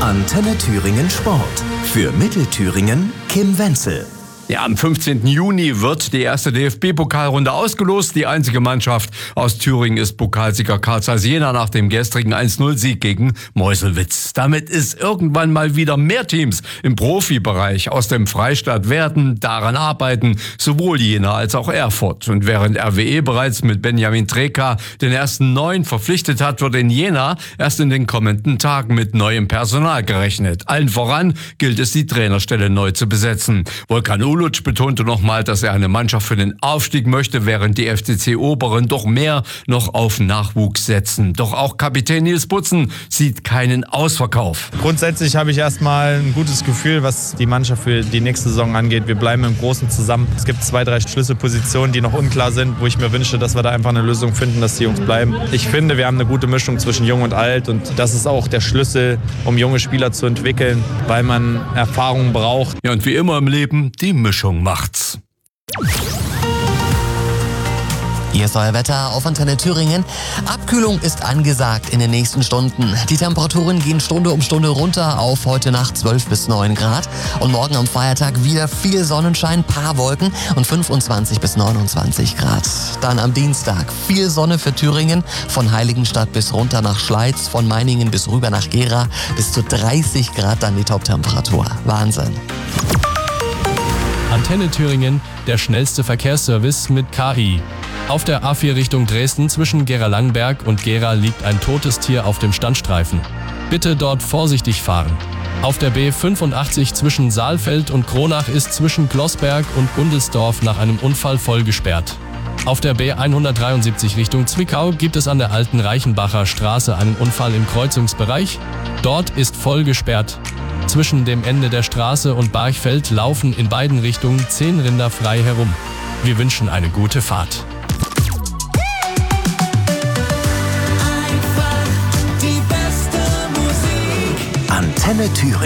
Antenne Thüringen Sport. Für Mittelthüringen Kim Wenzel. Ja, am 15. Juni wird die erste DFB-Pokalrunde ausgelost. Die einzige Mannschaft aus Thüringen ist Pokalsieger Carl Zeiss Jena nach dem gestrigen 1-0-Sieg gegen Meuselwitz. Damit ist irgendwann mal wieder mehr Teams im Profibereich aus dem Freistaat werden daran arbeiten, sowohl Jena als auch Erfurt. Und während RWE bereits mit Benjamin Treka den ersten Neuen verpflichtet hat, wird in Jena erst in den kommenden Tagen mit neuem Personal gerechnet. Allen voran gilt es, die Trainerstelle neu zu besetzen. Volkan Uluc betonte nochmal, dass er eine Mannschaft für den Aufstieg möchte, während die FCC Oberen doch mehr noch auf Nachwuchs setzen. Doch auch Kapitän Nils Butzen sieht keinen Ausverkauf. Grundsätzlich habe ich erstmal ein gutes Gefühl, was die Mannschaft für die nächste Saison angeht. Wir bleiben im Großen zusammen. Es gibt 2, 3 Schlüsselpositionen, die noch unklar sind, wo ich mir wünsche, dass wir da einfach eine Lösung finden, dass die Jungs bleiben. Ich finde, wir haben eine gute Mischung zwischen Jung und Alt und das ist auch der Schlüssel, um junge Spieler zu entwickeln, weil man Erfahrung braucht. Ja, und wie immer im Leben, die Mischung macht's. Hier ist euer Wetter auf Antenne Thüringen. Abkühlung ist angesagt in den nächsten Stunden. Die Temperaturen gehen Stunde um Stunde runter auf heute Nacht 12 bis 9 Grad. Und morgen am Feiertag wieder viel Sonnenschein, paar Wolken und 25 bis 29 Grad. Dann am Dienstag viel Sonne für Thüringen, von Heiligenstadt bis runter nach Schleiz, von Meiningen bis rüber nach Gera, bis zu 30 Grad dann die Toptemperatur. Wahnsinn. Antenne Thüringen, der schnellste Verkehrsservice mit KI. Auf der A4 Richtung Dresden zwischen Gera-Langberg und Gera liegt ein totes Tier auf dem Standstreifen. Bitte dort vorsichtig fahren. Auf der B85 zwischen Saalfeld und Kronach ist zwischen Glossberg und Gundelsdorf nach einem Unfall voll gesperrt. Auf der B173 Richtung Zwickau gibt es an der alten Reichenbacher Straße einen Unfall im Kreuzungsbereich. Dort ist voll gesperrt. Zwischen dem Ende der Straße und Barchfeld laufen in beiden Richtungen 10 Rinder frei herum. Wir wünschen eine gute Fahrt. Antenne Thüringen.